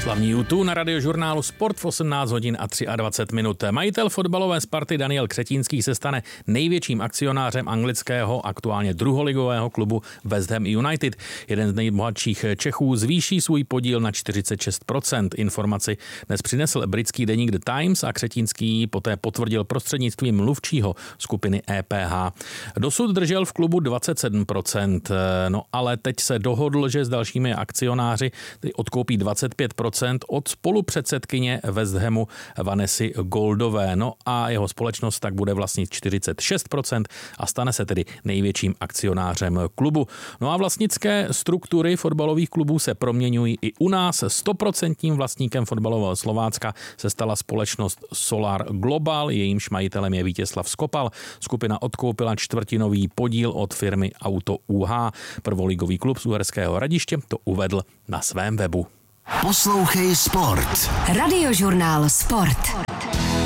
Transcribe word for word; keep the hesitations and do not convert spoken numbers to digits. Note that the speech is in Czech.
Slavní U dva na radiožurnálu Sport v osmnáct hodin a dvacet tři minut. Majitel fotbalové Sparty Daniel Křetínský se stane největším akcionářem anglického, aktuálně druholigového klubu West Ham United. Jeden z nejbohatších Čechů zvýší svůj podíl na čtyřicet šest procent. Informaci dnes přinesl britský deník The Times a Křetínský poté potvrdil prostřednictvím mluvčího skupiny E P H. Dosud držel v klubu dvacet sedm procent, no ale teď se dohodl, že s dalšími akcionáři odkoupí dvacet pět procent od spolupředsedkyně West Hamu Vanessy Goldové. No a jeho společnost tak bude vlastnit čtyřicet šest procent a stane se tedy největším akcionářem klubu. No a vlastnické struktury fotbalových klubů se proměňují i u nás. Stoprocentním vlastníkem fotbalového Slovácka se stala společnost Solar Global, jejímž majitelem je Vítězslav Skopal. Skupina odkoupila čtvrtinový podíl od firmy Auto U H. Prvoligový klub z Uherského Hradiště to uvedl na svém webu. Poslouchej Sport. Radiožurnál Sport.